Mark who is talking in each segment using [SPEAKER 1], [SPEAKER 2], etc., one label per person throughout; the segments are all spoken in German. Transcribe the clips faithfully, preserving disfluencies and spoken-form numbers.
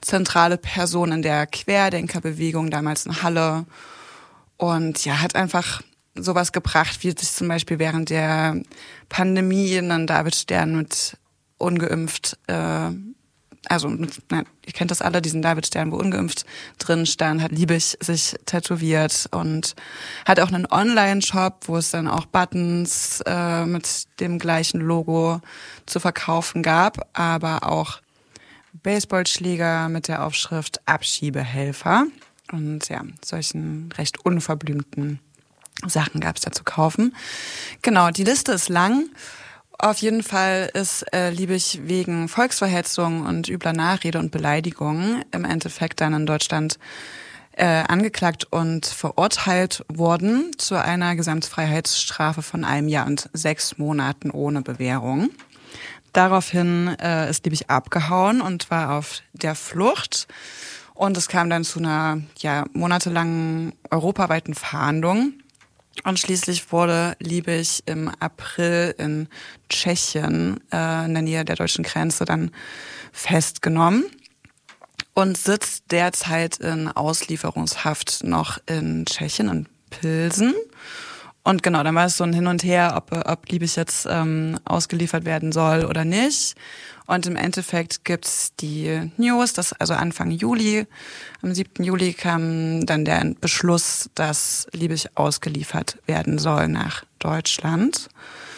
[SPEAKER 1] zentrale Person in der Querdenkerbewegung, damals in Halle. Und ja, hat einfach sowas gebracht, wie sich zum Beispiel während der Pandemie einen Davidstern mit ungeimpft, äh, also mit, nein, ihr kennt das alle, diesen Davidstern, wo ungeimpft drin stand, hat Liebig sich tätowiert und hat auch einen Online-Shop, wo es dann auch Buttons äh, mit dem gleichen Logo zu verkaufen gab, aber auch Baseballschläger mit der Aufschrift Abschiebehelfer und ja, solchen recht unverblümten Sachen gab es da zu kaufen. Genau, die Liste ist lang. Auf jeden Fall ist äh, Liebig wegen Volksverhetzung und übler Nachrede und Beleidigung im Endeffekt dann in Deutschland äh, angeklagt und verurteilt worden zu einer Gesamtfreiheitsstrafe von einem Jahr und sechs Monaten ohne Bewährung. Daraufhin äh, ist Liebig abgehauen und war auf der Flucht. Und es kam dann zu einer ja monatelangen europaweiten Fahndung. Und schließlich wurde Liebig im April in Tschechien, äh, in der Nähe der deutschen Grenze, dann festgenommen und sitzt derzeit in Auslieferungshaft noch in Tschechien, in Pilsen. Und genau, dann war es so ein Hin und Her, ob, ob Liebig jetzt ähm, ausgeliefert werden soll oder nicht. Und im Endeffekt gibt's die News, dass also Anfang Juli, am siebten Juli kam dann der Beschluss, dass Liebig ausgeliefert werden soll nach Deutschland.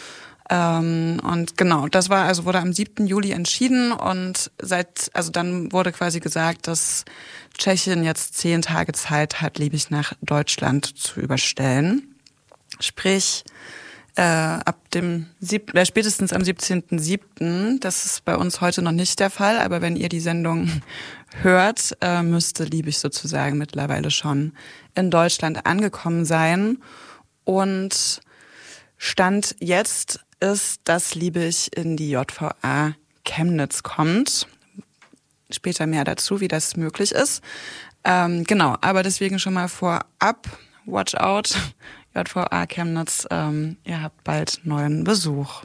[SPEAKER 1] Ähm, und genau, das war also wurde am siebten Juli entschieden und seit also dann wurde quasi gesagt, dass Tschechien jetzt zehn Tage Zeit hat, Liebig nach Deutschland zu überstellen. Sprich, äh, ab dem sieb- äh, spätestens am siebzehnten siebten Das ist bei uns heute noch nicht der Fall, aber wenn ihr die Sendung hört, äh, müsste Liebig sozusagen mittlerweile schon in Deutschland angekommen sein. Und Stand jetzt ist, dass Liebig in die J V A Chemnitz kommt. Später mehr dazu, wie das möglich ist. Ähm, genau, aber deswegen schon mal vorab, watch out, J V A Chemnitz, ähm, ihr habt bald neuen Besuch.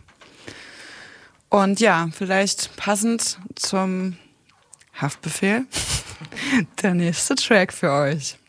[SPEAKER 1] Und ja, vielleicht passend zum Haftbefehl der nächste Track für euch.